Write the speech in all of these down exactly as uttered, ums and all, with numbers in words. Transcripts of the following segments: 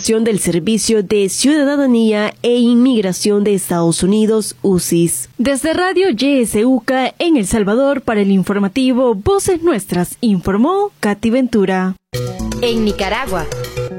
Organización del Servicio de Ciudadanía e Inmigración de Estados Unidos, U C I S. Desde Radio Y S U C A en El Salvador para el informativo Voces Nuestras, informó Katy Ventura. En Nicaragua.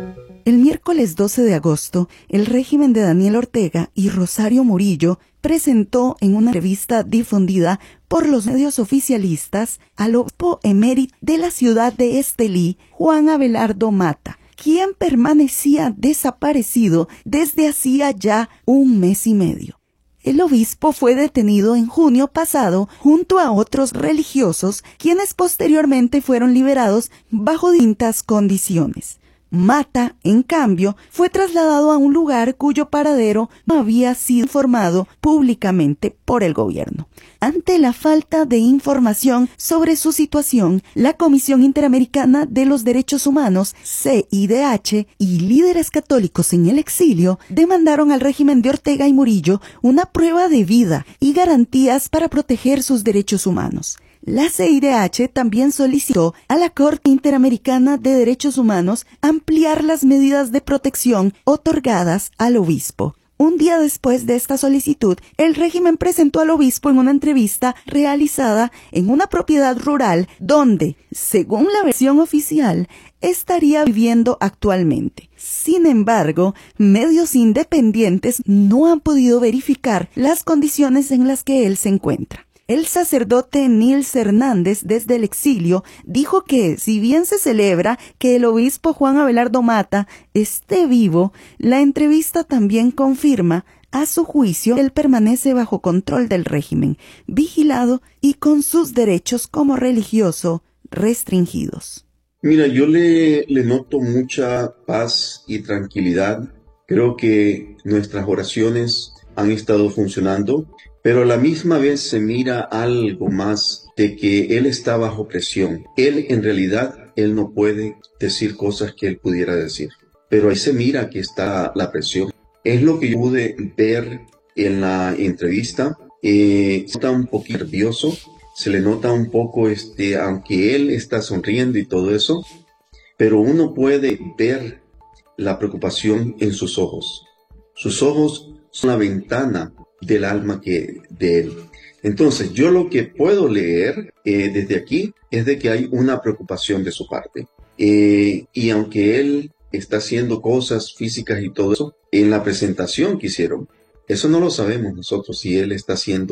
El miércoles doce de agosto, el régimen de Daniel Ortega y Rosario Murillo presentó en una entrevista difundida por los medios oficialistas al obispo emérito de la ciudad de Estelí, Juan Abelardo Mata, quien permanecía desaparecido desde hacía ya un mes y medio. El obispo fue detenido en junio pasado junto a otros religiosos, quienes posteriormente fueron liberados bajo distintas condiciones. Mata, en cambio, fue trasladado a un lugar cuyo paradero no había sido informado públicamente por el gobierno. Ante la falta de información sobre su situación, la Comisión Interamericana de los Derechos Humanos, C I D H, y líderes católicos en el exilio demandaron al régimen de Ortega y Murillo una prueba de vida y garantías para proteger sus derechos humanos. La C I D H también solicitó a la Corte Interamericana de Derechos Humanos ampliar las medidas de protección otorgadas al obispo. Un día después de esta solicitud, el régimen presentó al obispo en una entrevista realizada en una propiedad rural donde, según la versión oficial, estaría viviendo actualmente. Sin embargo, medios independientes no han podido verificar las condiciones en las que él se encuentra. El sacerdote Nils Hernández, desde el exilio, dijo que, si bien se celebra que el obispo Juan Abelardo Mata esté vivo, la entrevista también confirma, a su juicio, que él permanece bajo control del régimen, vigilado y con sus derechos como religioso restringidos. Mira, yo le, le noto mucha paz y tranquilidad. Creo que nuestras oraciones han estado funcionando, pero a la misma vez se mira algo más de que él está bajo presión. Él, en realidad, él no puede decir cosas que él pudiera decir, pero ahí se mira que está la presión. Es lo que yo pude ver en la entrevista. Eh, está un poquito nervioso, se le nota un poco, este, aunque él está sonriendo y todo eso, pero uno puede ver la preocupación en sus ojos. Sus ojos son la ventana del alma que de él. Entonces, yo lo que puedo leer eh, desde aquí es de que hay una preocupación de su parte. Eh, y aunque él está haciendo cosas físicas y todo eso, en la presentación que hicieron, eso no lo sabemos nosotros, si él está siendo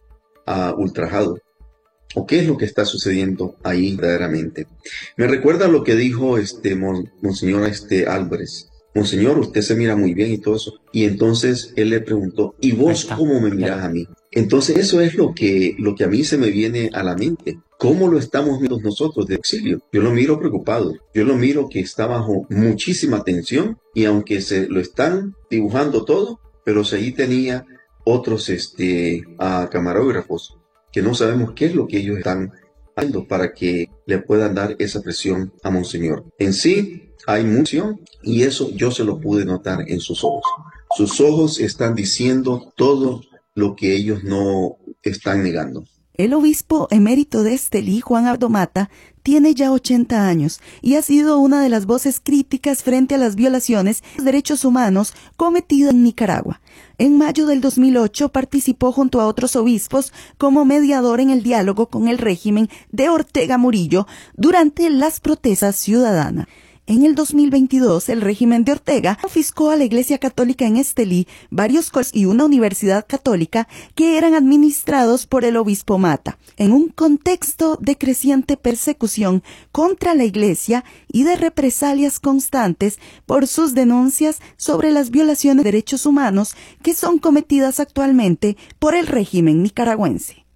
uh, ultrajado o qué es lo que está sucediendo ahí verdaderamente. Me recuerda lo que dijo este mon, Monseñor este, Álvarez. Monseñor, usted se mira muy bien y todo eso. Y entonces él le preguntó, ¿y vos cómo me mirás a mí? Entonces eso es lo que, lo que a mí se me viene a la mente. ¿Cómo lo estamos viendo nosotros de exilio? Yo lo miro preocupado. Yo lo miro que está bajo muchísima tensión y aunque se lo están dibujando todo, pero si ahí tenía otros este, a camarógrafos que no sabemos qué es lo que ellos están haciendo para que le puedan dar esa presión a Monseñor. En sí, hay mucho y eso yo se lo pude notar en sus ojos. Sus ojos están diciendo todo lo que ellos no están negando. El obispo emérito de Estelí, Juan Abelardo Mata, tiene ya ochenta años y ha sido una de las voces críticas frente a las violaciones de los derechos humanos cometidas en Nicaragua. En mayo del dos mil ocho participó junto a otros obispos como mediador en el diálogo con el régimen de Ortega Murillo durante las protestas ciudadanas. En el dos mil veintidós, el régimen de Ortega confiscó a la Iglesia Católica en Estelí varios colegios y una universidad católica que eran administrados por el obispo Mata, en un contexto de creciente persecución contra la Iglesia y de represalias constantes por sus denuncias sobre las violaciones de derechos humanos que son cometidas actualmente por el régimen nicaragüense.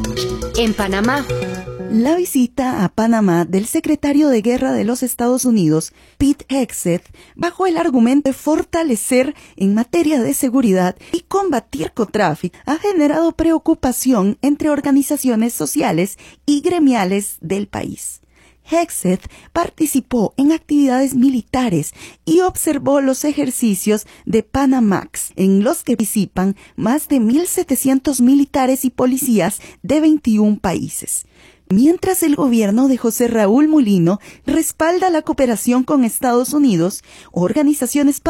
En Panamá. La visita a Panamá del secretario de Guerra de los Estados Unidos, Pete Hegseth, bajo el argumento de fortalecer en materia de seguridad y combatir narcotráfico, ha generado preocupación entre organizaciones sociales y gremiales del país. Hegseth participó en actividades militares y observó los ejercicios de Panamax, en los que participan más de mil setecientos militares y policías de veintiún países. Mientras el gobierno de José Raúl Mulino respalda la cooperación con Estados Unidos, organizaciones